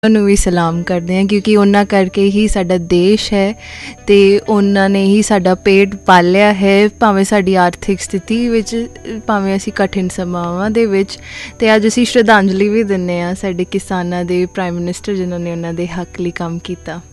ਨੂੰ ਵੀ ਸਲਾਮ ਕਰਦੇ ਹਾਂ ਕਿਉਂਕਿ ਉਹਨਾਂ ਕਰਕੇ ਹੀ ਸਾਡਾ ਦੇਸ਼ ਹੈ ਅਤੇ ਉਹਨਾਂ ਨੇ ਹੀ ਸਾਡਾ ਪੇਟ ਪਾਲਿਆ ਹੈ, ਭਾਵੇਂ ਸਾਡੀ ਆਰਥਿਕ ਸਥਿਤੀ ਵਿੱਚ, ਭਾਵੇਂ ਅਸੀਂ ਕਠਿਨ ਸਮਾਵਾਂ ਦੇ ਵਿੱਚ। ਅਤੇ ਅੱਜ ਅਸੀਂ ਸ਼ਰਧਾਂਜਲੀ ਵੀ ਦਿੰਦੇ ਹਾਂ ਸਾਡੇ ਕਿਸਾਨਾਂ ਦੇ ਪ੍ਰਾਈਮ ਮਿਨਿਸਟਰ ਜਿਨ੍ਹਾਂ ਨੇ ਉਹਨਾਂ ਦੇ ਹੱਕ ਲਈ ਕੰਮ ਕੀਤਾ।